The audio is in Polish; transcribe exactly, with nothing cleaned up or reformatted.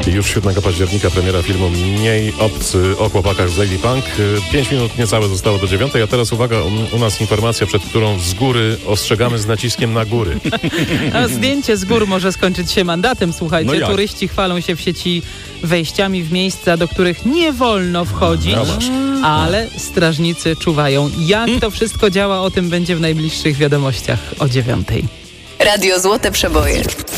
Już siódmego października premiera filmu Mniej obcy o chłopakach z Lady Punk. Pięć minut niecałe zostało do dziewiątej, a teraz uwaga, u nas informacja, przed którą z góry ostrzegamy z naciskiem na góry. A zdjęcie z gór może skończyć się mandatem, słuchajcie. No turyści chwalą się w sieci wejściami w miejsca, do których nie wolno wchodzić, No ale strażnicy czuwają. Jak to wszystko działa, o tym będzie w najbliższych wiadomościach o dziewiątej. Radio Złote Przeboje.